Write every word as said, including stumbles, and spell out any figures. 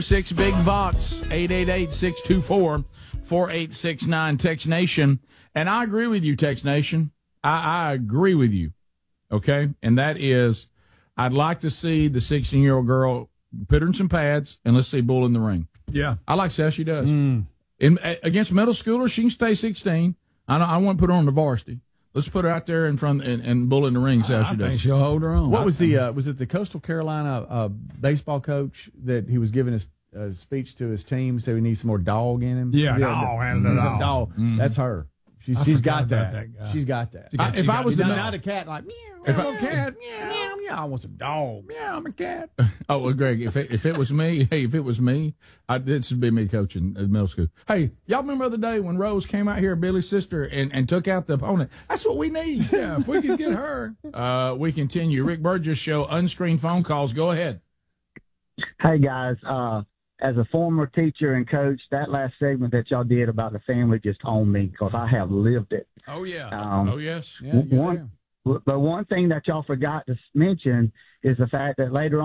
Six Big Vox, eight eight eight, six two four, four eight six nine, Tex Nation. And I agree with you, Tex Nation. I, I agree with you, okay? And that is, I'd like to see the sixteen-year-old girl put her in some pads, and let's see Bull in the ring. Yeah. I like to see how she does. Mm. In, against middle schoolers, she can stay sixteen. I don't, I want to put her on the varsity. Let's put her out there in front and, and Bull in the ring, see how I she think does. she'll hold her own. What was the uh, was it the Coastal Carolina uh, baseball coach that he was giving his uh, speech to his team? Said we need some more dog in him. Yeah, dog and the, the dog. dog. Mm-hmm. That's her. She, I she's forgot got about that. that guy. She's got that. I, if I was the not, ma- not a cat like meow, If I- meow, cat, meow, meow, meow. I want some dog. Yeah, I'm a cat. Oh, well, Greg, if it, if it was me, hey, if it was me, I, this would be me coaching at middle school. Hey, y'all remember the day when Rose came out here, Billy's sister, and, and took out the opponent? That's what we need. Yeah, if we could get her. Uh, we continue. Rick Burgess Show, unscreened phone calls. Go ahead. Hey, guys. Uh, as a former teacher and coach, that last segment that y'all did about the family just owned me because I have lived it. Oh, yeah. Um, Oh, yes. Yeah, you're one, but one thing that y'all forgot to mention is the fact that later